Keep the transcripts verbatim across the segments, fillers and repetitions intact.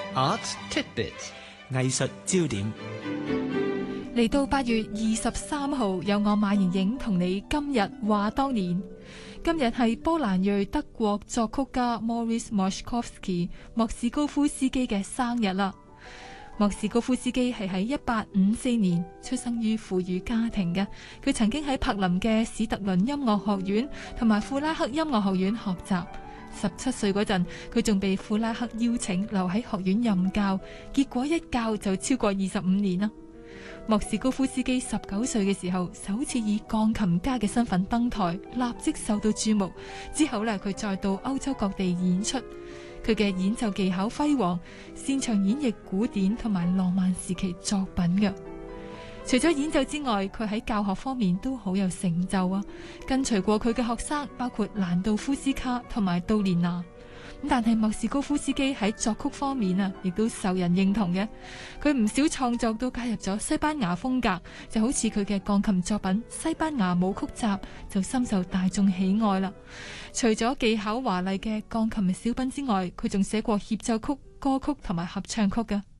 Art Tidbit 藝術焦點。 嚟到八月二十三號，有我馬妍影同你今日話當年。今日係波蘭裔德國作曲家 Moritz Moszkowski 莫士高夫斯基嘅生日啦。莫士高夫斯基係喺一八五四年出生於富裕家庭嘅，佢曾經喺柏林嘅史特倫音樂學院同埋庫拉克音樂學院學習。十七歲嗰陣，佢仲被庫拉克邀請留喺學院任教，結果一教就超過二十五年啦。莫士高夫斯基十九歲嘅時候，首次以鋼琴家嘅身份登台，立即受到注目。之後呢，佢再到歐洲各地演出，佢嘅演奏技巧輝煌，擅長演繹古典同埋浪漫時期作品嘅。除咗演奏之外，佢喺教學方面都好有成就啊！跟隨過佢嘅學生包括蘭道夫斯卡同埋杜蓮娜。但係莫士高夫斯基喺作曲方面啊，亦都受人認同嘅。佢唔少創作都加入咗西班牙風格，就好似佢嘅鋼琴作品《西班牙舞曲集》就深受大眾喜愛啦。除咗技巧華麗嘅鋼琴小品之外，佢仲寫過協奏曲、歌曲同埋合唱曲嘅。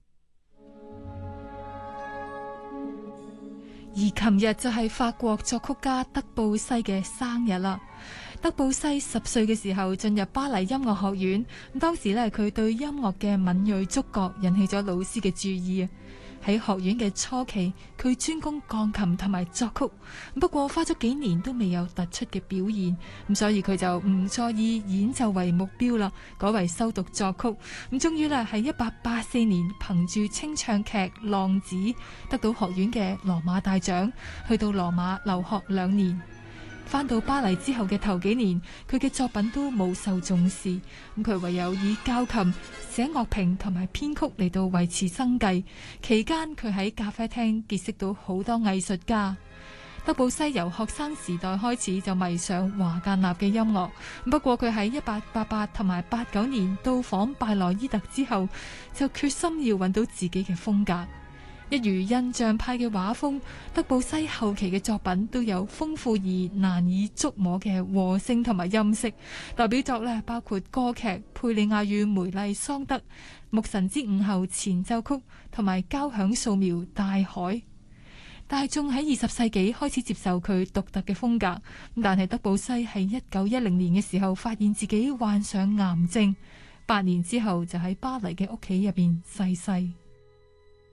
而琴日就係法國作曲家德布西嘅生日啦。德布西十歲嘅時候進入巴黎音樂學院，當時咧佢對音樂嘅敏銳觸覺引起咗老師嘅注意啊。喺學院嘅初期，佢專攻鋼琴同埋作曲，不過花咗幾年都未有突出嘅表現，咁所以佢就唔再以演奏為目標啦，改為修讀作曲。咁終於咧喺一八八四年憑住清唱劇《浪子》得到學院嘅羅馬大獎，去到羅馬留學兩年。翻到巴黎之後嘅頭幾年，佢嘅作品都冇受重視，咁佢唯有以教琴、寫樂評同埋編曲嚟到維持生計。期間佢喺咖啡廳結識到好多藝術家。德布西由學生時代開始就迷上華格納嘅音樂，不過佢喺一八八八同埋八九年到訪拜萊伊特之後，就決心要揾到自己嘅風格。一如印象派嘅畫風，德布西後期嘅作品都有豐富而難以觸摸嘅和聲同埋音色。代表作咧包括歌劇《佩里亞與梅麗桑德》、《牧神之午後前奏曲》同埋交響素描《大海》。大眾喺二十世紀開始接受佢獨特嘅風格，但係德布西喺一九一零年嘅時候發現自己患上癌症，八年之後就喺巴黎嘅屋企入邊逝世。